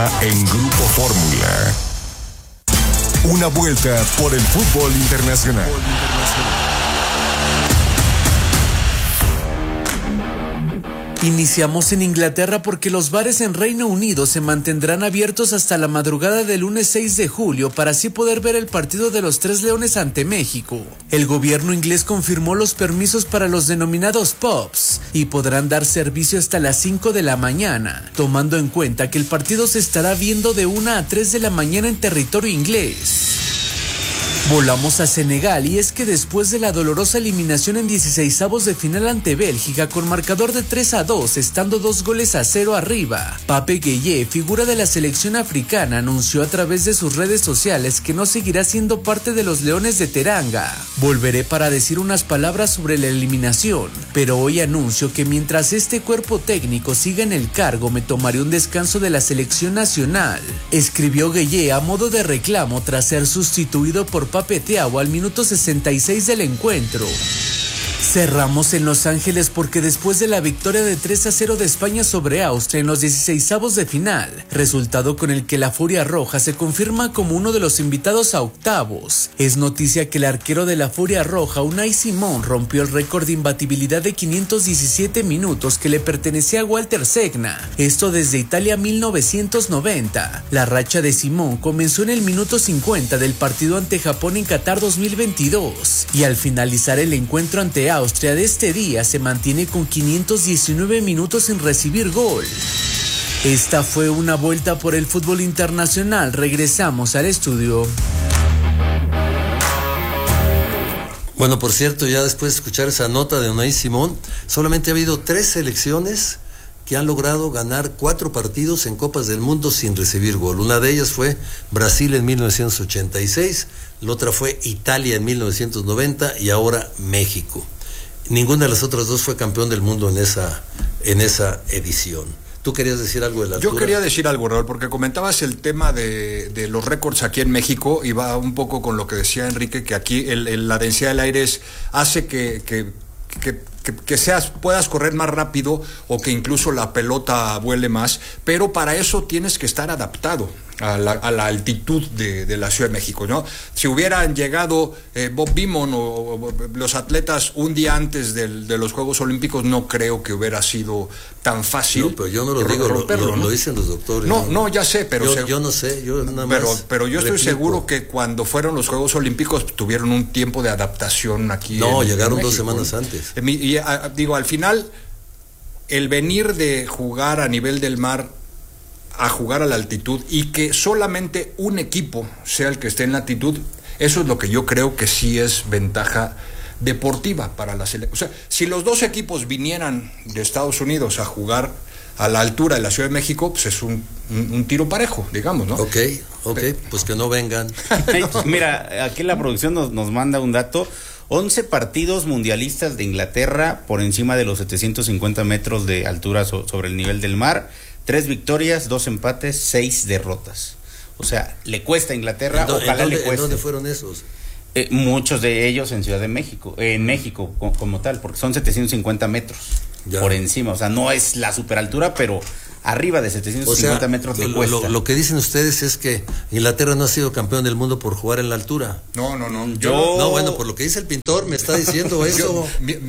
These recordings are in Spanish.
En Grupo Fórmula. Una vuelta por el fútbol internacional. Iniciamos en Inglaterra porque los bares en Reino Unido se mantendrán abiertos hasta la madrugada del lunes 6 de julio para así poder ver el partido de los Tres Leones ante México. El gobierno inglés confirmó los permisos para los denominados pubs y podrán dar servicio hasta las 5 de la mañana, tomando en cuenta que el partido se estará viendo de 1 a 3 de la mañana en territorio inglés. Volamos a Senegal y es que después de la dolorosa eliminación en 16avos de final ante Bélgica con marcador de 3-2, estando 2-0 arriba, Pape Gueye, figura de la selección africana, anunció a través de sus redes sociales que no seguirá siendo parte de los Leones de Teranga. Volveré para decir unas palabras sobre la eliminación, pero hoy anuncio que mientras este cuerpo técnico siga en el cargo me tomaré un descanso de la selección nacional, escribió Gueye a modo de reclamo tras ser sustituido por Pape Thiaw al minuto 66 del encuentro. Cerramos en Los Ángeles porque después de la victoria de 3-0 de España sobre Austria en los 16avos de final, resultado con el que la Furia Roja se confirma como uno de los invitados a octavos, es noticia que el arquero de la Furia Roja, Unai Simón, rompió el récord de imbatibilidad de 517 minutos que le pertenecía a Walter Segna, esto desde Italia 1990. La racha de Simón comenzó en el minuto 50 del partido ante Japón en Qatar 2022 y al finalizar el encuentro ante Austria de este día se mantiene con 519 minutos sin recibir gol. Esta fue una vuelta por el fútbol internacional. Regresamos al estudio. Bueno, por cierto, ya después de escuchar esa nota de Unai Simón, solamente ha habido 3 selecciones que han logrado ganar 4 partidos en Copas del Mundo sin recibir gol. Una de ellas fue Brasil en 1986, la otra fue Italia en 1990 y ahora México. Ninguna de las otras 2 fue campeón del mundo en esa edición. ¿Tú querías decir algo de la altura? Yo quería decir algo, Raúl, porque comentabas el tema de los récords aquí en México y va un poco con lo que decía Enrique, que aquí la densidad del aire hace que puedas correr más rápido o que incluso la pelota vuele más, pero para eso tienes que estar adaptado a la altitud de la Ciudad de México, ¿no? Si hubieran llegado Bob Beamon o los atletas un día antes de los Juegos Olímpicos, no creo que hubiera sido tan fácil. No, pero yo no lo digo, lo dicen los doctores. No, ya sé, pero yo no sé, yo nada más pero yo estoy replico. Seguro que cuando fueron los Juegos Olímpicos tuvieron un tiempo de adaptación aquí. No, llegaron en 2 México, semanas antes. Y digo, al final, el venir de jugar a nivel del mar a jugar a la altitud y que solamente un equipo sea el que esté en la altitud, eso es lo que yo creo que sí es ventaja deportiva para la selección. O sea, si los 2 equipos vinieran de Estados Unidos a jugar a la altura de la Ciudad de México, pues es un tiro parejo, digamos, ¿no? Ok, pues que no vengan. Mira, aquí la producción nos manda un dato. 11 partidos mundialistas de Inglaterra por encima de los 750 metros de altura sobre el nivel del mar. 3 victorias, 2 empates, 6 derrotas. O sea, le cuesta a Inglaterra, ojalá le cueste. ¿En dónde fueron esos? Muchos de ellos en Ciudad de México, en México como tal, porque son 750 metros por encima. O sea, no es la superaltura, pero arriba de 750 metros le cuesta. Lo que dicen ustedes es que Inglaterra no ha sido campeón del mundo por jugar en la altura. No. Bueno, por lo que dice el pintor me está diciendo eso.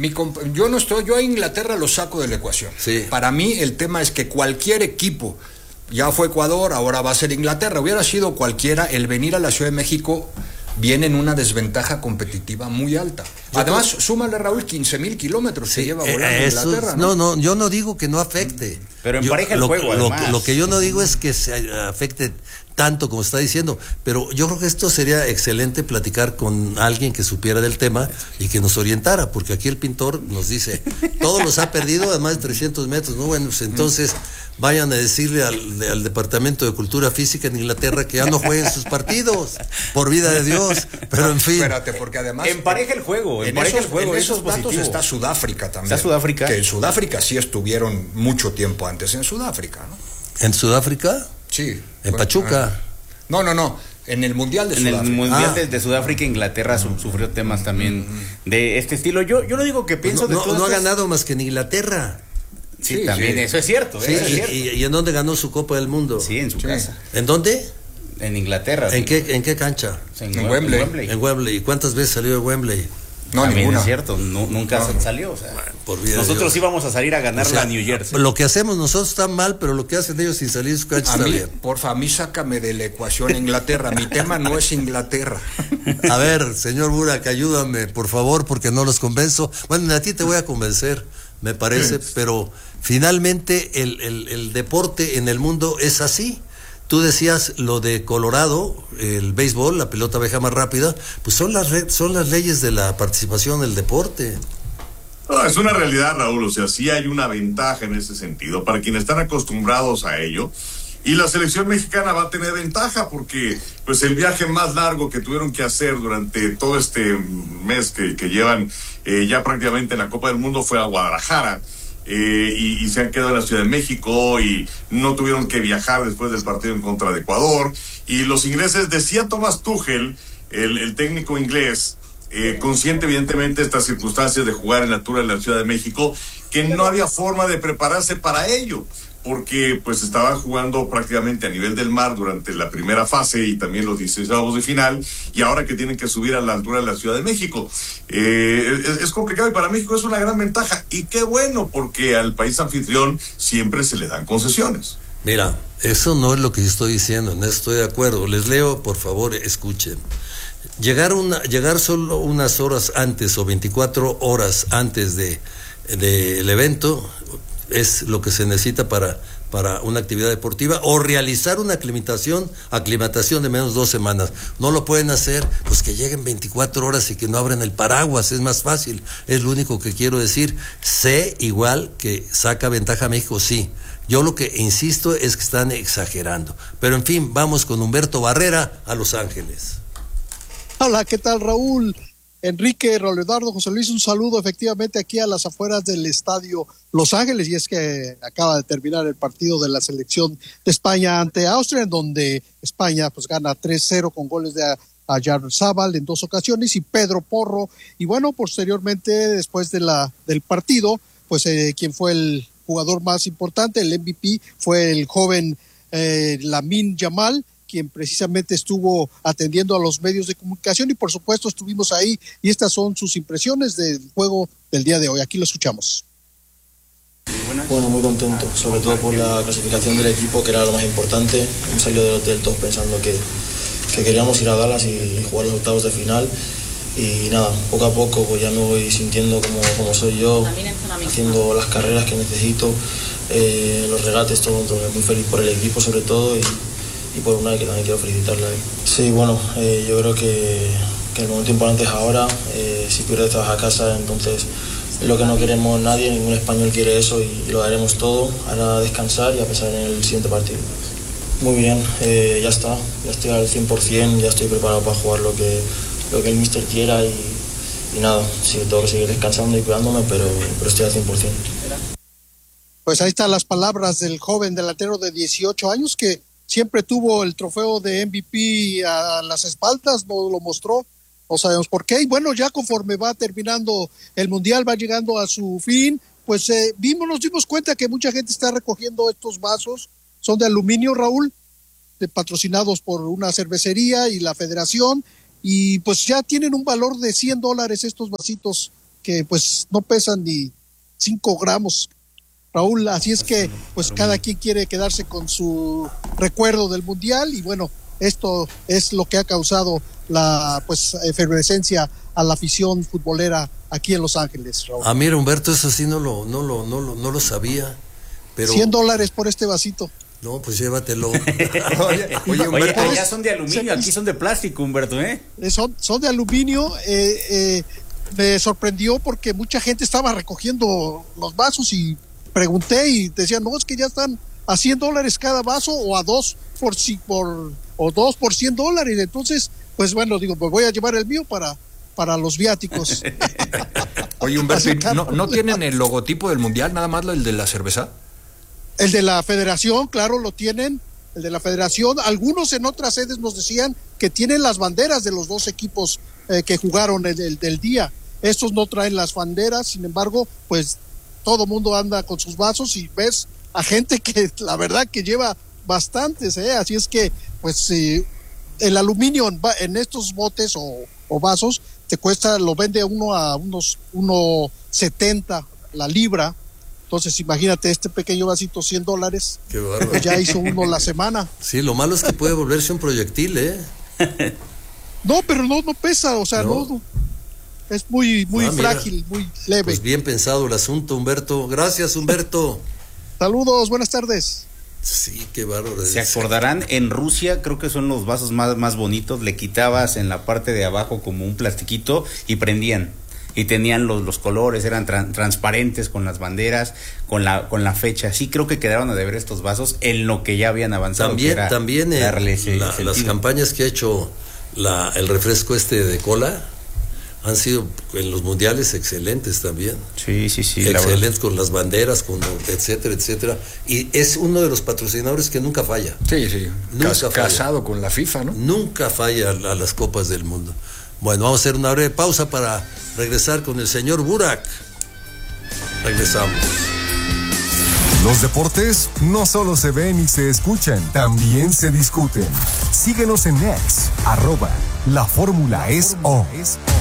Yo a Inglaterra lo saco de la ecuación. Sí. Para mí el tema es que cualquier equipo, ya fue Ecuador, ahora va a ser Inglaterra, hubiera sido cualquiera, el venir a la Ciudad de México viene en una desventaja competitiva muy alta. Además, súmale, Raúl, 15,000 kilómetros se lleva volando Inglaterra, ¿no? No, yo no digo que no afecte. Pero empareja el juego, además. Lo que yo no digo es que se afecte tanto como está diciendo, pero yo creo que esto sería excelente platicar con alguien que supiera del tema y que nos orientara, porque aquí el pintor nos dice, todos los ha perdido a más de 300 metros, ¿no? Bueno, pues entonces vayan a decirle al Departamento de Cultura Física en Inglaterra que ya no jueguen sus partidos, por vida de Dios, pero en fin. Espérate, porque además empareja el juego, en esos datos está Sudáfrica también. Está Sudáfrica. Que en Sudáfrica sí estuvieron mucho tiempo antes en Sudáfrica, ¿no? ¿En Sudáfrica? Sí. ¿En Pachuca? No. En el Mundial de Sudáfrica. En el Mundial de Sudáfrica, Inglaterra sufrió temas también de este estilo. Yo no digo que pienso no ha ganado más que en Inglaterra. Sí, también, eso es cierto. Sí, eso es cierto. ¿Y en dónde ganó su Copa del Mundo? Sí, en su casa. ¿En dónde? En Inglaterra. ¿En qué cancha? En Wembley. En Wembley. ¿Y cuántas veces salió de Wembley? No, también ninguna. es cierto, nunca salió. O sea, Por vida de nosotros Dios. íbamos a salir a ganar la New Jersey. Lo que hacemos nosotros está mal, pero lo que hacen ellos sin salir de su cancha A está mí, bien. porfa, a mí sácame de la ecuación Inglaterra. Mi tema no es Inglaterra. A ver, señor Burak, ayúdame, por favor, porque no los convenzo. Bueno, a ti te voy a convencer, me parece, pero finalmente el deporte en el mundo es así. Tú decías lo de Colorado, el béisbol, la pelota abeja más rápida, pues son las leyes de la participación en el deporte. No, es una realidad, Raúl, o sea, sí hay una ventaja en ese sentido para quienes están acostumbrados a ello. Y la selección mexicana va a tener ventaja porque pues el viaje más largo que tuvieron que hacer durante todo este mes que llevan ya prácticamente en la Copa del Mundo fue a Guadalajara. Y se han quedado en la Ciudad de México y no tuvieron que viajar después del partido en contra de Ecuador. Y los ingleses, decía Thomas Tuchel, el técnico inglés, consciente evidentemente de estas circunstancias de jugar en la altura de la Ciudad de México, que no había forma de prepararse para ello, porque pues estaban jugando prácticamente a nivel del mar durante la primera fase y también los 16avos de final, y ahora que tienen que subir a la altura de la Ciudad de México. Es complicado y para México es una gran ventaja, y qué bueno, porque al país anfitrión siempre se le dan concesiones. Mira, eso no es lo que yo estoy diciendo, no estoy de acuerdo. Les leo, por favor, escuchen. Llegar solo unas horas antes o 24 horas antes del evento es lo que se necesita para una actividad deportiva, o realizar una aclimatación de menos de 2 semanas. No lo pueden hacer, pues que lleguen 24 horas y que no abran el paraguas, es más fácil. Es lo único que quiero decir. Sé igual que saca ventaja a México, sí. Yo lo que insisto es que están exagerando. Pero en fin, vamos con Humberto Barrera a Los Ángeles. Hola, ¿qué tal, Raúl? Enrique, Raúl Eduardo, José Luis, un saludo efectivamente aquí a las afueras del estadio Los Ángeles, y es que acaba de terminar el partido de la selección de España ante Austria, en donde España pues gana 3-0 con goles de Oyarzábal en 2 ocasiones y Pedro Porro, y bueno, posteriormente después del partido, pues quien fue el jugador más importante, el MVP, fue el joven Lamine Yamal, quien precisamente estuvo atendiendo a los medios de comunicación, y por supuesto estuvimos ahí, y estas son sus impresiones del juego del día de hoy. Aquí lo escuchamos. Bueno, muy contento, sobre todo por la clasificación del equipo, que era lo más importante. Hemos salido del hotel todos pensando que queríamos ir a Dallas y jugar los octavos de final, y nada, poco a poco pues ya me voy sintiendo como soy yo, haciendo las carreras que necesito, los regates, todo. Muy feliz por el equipo sobre todo, y por una que también quiero felicitarla. Sí, bueno, yo creo que el momento importante es ahora. Si pierdes te vas a casa, entonces es lo que no queremos nadie, ningún español quiere eso, y lo daremos todo. Ahora descansar y a pensar en el siguiente partido. Muy bien, ya estoy al 100%, ya estoy preparado para jugar lo que el míster quiera, y nada, sí, tengo que seguir descansando y cuidándome, pero estoy al 100%. Pues ahí están las palabras del joven delantero de 18 años que siempre tuvo el trofeo de MVP a las espaldas, no lo mostró, no sabemos por qué. Y bueno, ya conforme va terminando el Mundial, va llegando a su fin, pues nos dimos cuenta que mucha gente está recogiendo estos vasos, son de aluminio, Raúl, patrocinados por una cervecería y la federación, y pues ya tienen un valor de $100 estos vasitos, que pues no pesan ni 5 gramos. Raúl, así es que pues cada quien quiere quedarse con su recuerdo del Mundial, y bueno, esto es lo que ha causado la pues efervescencia a la afición futbolera aquí en Los Ángeles, Raúl. Mira, Humberto, eso sí no lo sabía, pero $100 por este vasito. No, pues llévatelo. Oye, Humberto, allá son de aluminio, aquí son de plástico, Humberto, Son de aluminio. Me sorprendió porque mucha gente estaba recogiendo los vasos, y pregunté y decían, no, es que ya están a $100 cada vaso, o a 2 por $100. Entonces, pues bueno, digo, pues voy a llevar el mío para los viáticos. Oye, Humberto, ¿no tienen el logotipo del Mundial, nada más el de la cerveza? El de la federación, claro, lo tienen, el de la federación. Algunos en otras sedes nos decían que tienen las banderas de los 2 equipos que jugaron del día. Estos no traen las banderas, sin embargo, pues todo mundo anda con sus vasos y ves a gente que la verdad que lleva bastantes, así es que pues el aluminio en estos botes o vasos te cuesta, lo vende uno a unos 1.70 la libra. Entonces imagínate este pequeño vasito, $100. Qué bárbaro. Pues ya hizo uno la semana. Sí, lo malo es que puede volverse un proyectil, No, pero no pesa, o sea, no es muy frágil, muy leve. Pues bien pensado el asunto, Humberto. Gracias, Humberto. Saludos, buenas tardes. Sí, qué bárbaro. Se acordarán, en Rusia creo que son los vasos más bonitos, le quitabas en la parte de abajo como un plastiquito y prendían. Y tenían los colores, eran transparentes con las banderas, con la fecha. Sí, creo que quedaron a deber estos vasos en lo que ya habían avanzado. También las campañas que ha hecho el refresco de cola han sido en los mundiales excelentes también. Sí. Excelentes con las banderas, con etcétera, etcétera. Y es uno de los patrocinadores que nunca falla. Sí. Nunca casado con la FIFA, ¿no? Nunca falla a las Copas del Mundo. Bueno, vamos a hacer una breve pausa para regresar con el señor Burak. Regresamos. Los deportes no solo se ven y se escuchan, también se discuten. Síguenos en X, @LaFórmulaEsO.